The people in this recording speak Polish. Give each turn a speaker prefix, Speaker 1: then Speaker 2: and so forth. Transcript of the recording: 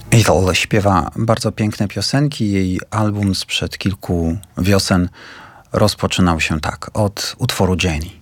Speaker 1: Ethel śpiewa bardzo piękne piosenki. Jej album sprzed kilku wiosen rozpoczynał się tak, od utworu Jenny.